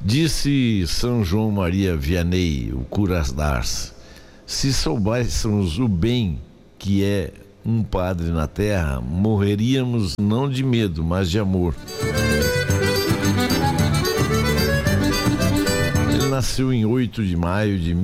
Disse São João Maria Vianney, o cura d'Ars: se soubéssemos o bem que é um padre na terra, morreríamos não de medo, mas de amor. Ele nasceu em 8 de maio de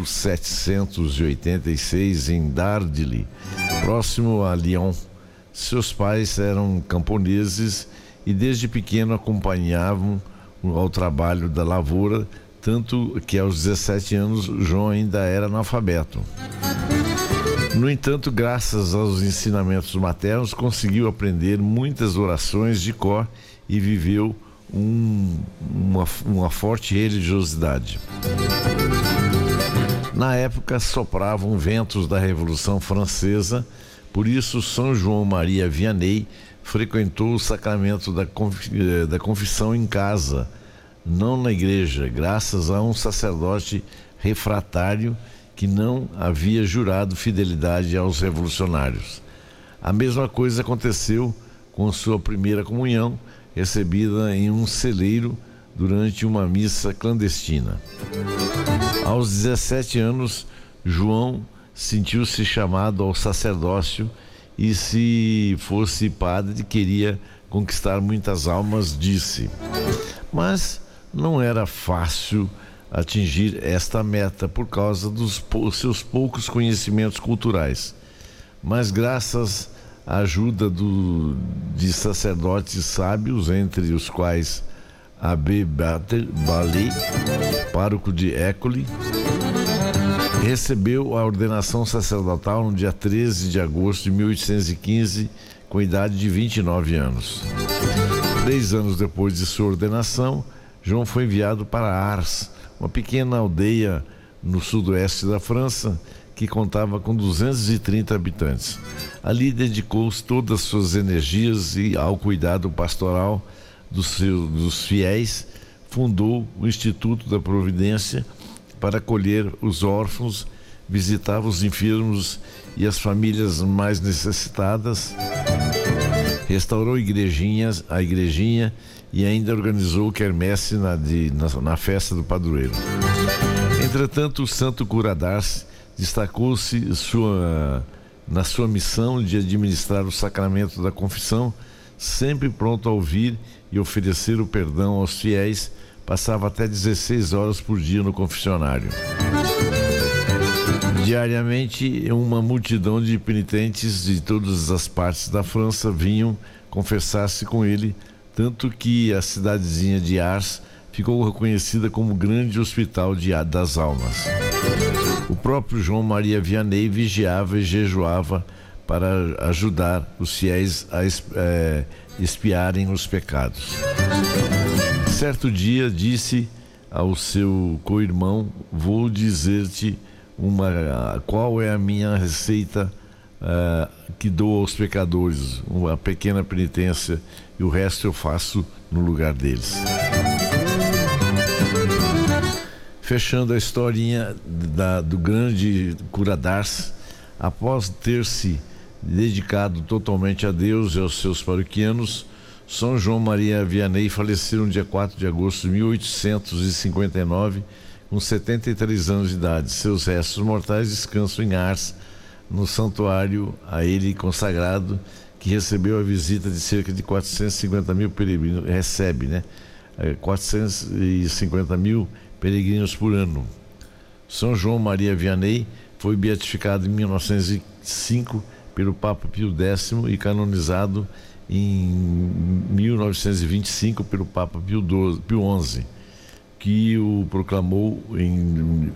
1786 em Dardilly, próximo a Lyon. Seus pais eram camponeses e desde pequeno acompanhavam ao trabalho da lavoura, tanto que aos 17 anos João ainda era analfabeto. No entanto, graças aos ensinamentos maternos, conseguiu aprender muitas orações de cor e viveu uma forte religiosidade. Na época sopravam ventos da Revolução Francesa, por isso São João Maria Vianney frequentou o sacramento da confissão em casa, não na igreja, graças a um sacerdote refratário que não havia jurado fidelidade aos revolucionários. A mesma coisa aconteceu com sua primeira comunhão, recebida em um celeiro durante uma missa clandestina. Aos 17 anos, João sentiu-se chamado ao sacerdócio e, se fosse padre, queria conquistar muitas almas, disse. Mas não era fácil atingir esta meta por causa dos seus poucos conhecimentos culturais. Mas graças à ajuda de sacerdotes sábios, entre os quais Abbé Ballet, pároco de École, recebeu a ordenação sacerdotal no dia 13 de agosto de 1815, com idade de 29 anos. 3 anos depois de sua ordenação, João foi enviado para Ars, uma pequena aldeia no sudoeste da França, que contava com 230 habitantes. Ali dedicou todas as suas energias ao cuidado pastoral dos fiéis, fundou o Instituto da Providência para acolher os órfãos, visitava os enfermos e as famílias mais necessitadas, restaurou a igrejinha e ainda organizou quermesse na festa do padroeiro. Entretanto, o santo cura d'Ars destacou-se na sua missão de administrar o sacramento da confissão, sempre pronto a ouvir e oferecer o perdão aos fiéis. Passava até 16 horas por dia no confessionário. Diariamente, uma multidão de penitentes de todas as partes da França vinham confessar-se com ele, tanto que a cidadezinha de Ars ficou reconhecida como grande hospital das almas. O próprio João Maria Vianney vigiava e jejuava para ajudar os fiéis a expiarem os pecados. Certo dia disse ao seu co-irmão: vou dizer-te qual é a minha receita que dou aos pecadores, uma pequena penitência, e o resto eu faço no lugar deles. Fechando a historinha do grande cura d'Ars, após ter se dedicado totalmente a Deus e aos seus paroquianos, São João Maria Vianney faleceu no dia 4 de agosto de 1859, com 73 anos de idade. Seus restos mortais descansam em Ars, no santuário a ele consagrado, que recebeu a visita de cerca de 450 mil peregrinos, 450 mil peregrinos por ano. São João Maria Vianney foi beatificado em 1905 pelo Papa Pio X e canonizado em 1925 pelo Papa Pio XI, que o proclamou em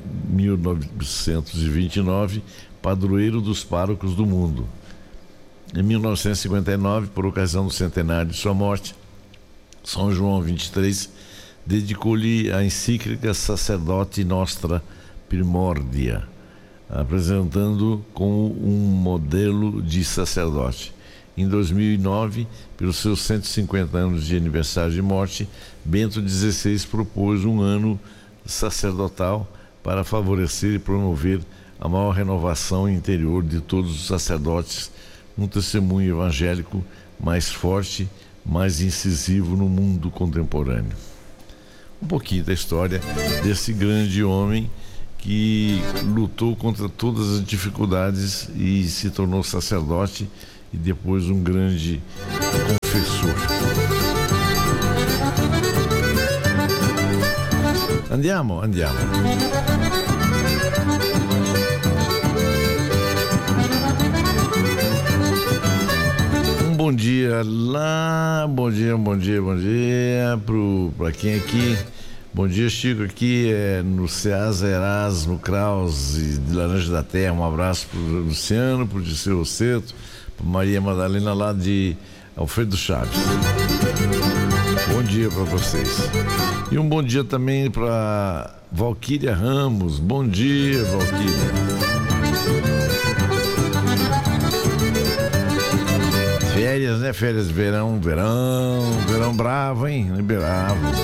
1929 padroeiro dos párocos do mundo. Em 1959, por ocasião do centenário de sua morte, São João XXIII dedicou-lhe a encíclica Sacerdote Nostra Primordia, apresentando como um modelo de sacerdote. Em 2009, pelos seus 150 anos de aniversário de morte, Bento XVI propôs um ano sacerdotal para favorecer e promover a maior renovação interior de todos os sacerdotes, um testemunho evangélico mais forte, mais incisivo no mundo contemporâneo. um pouquinho da história desse grande homem que lutou contra todas as dificuldades e se tornou sacerdote e depois um grande confessor. Andiamo. Bom dia lá, bom dia para quem aqui. Bom dia, Chico, aqui no Ceasa Erasmo Krause de Laranja da Terra. Um abraço pro Luciano, pro Disseu Rosseto, pro Maria Madalena lá de Alfredo Chaves. Bom dia para vocês. E um bom dia também para Valquíria Ramos. Bom dia, Valquíria. Férias, né? Férias, verão bravo, hein? Bravo.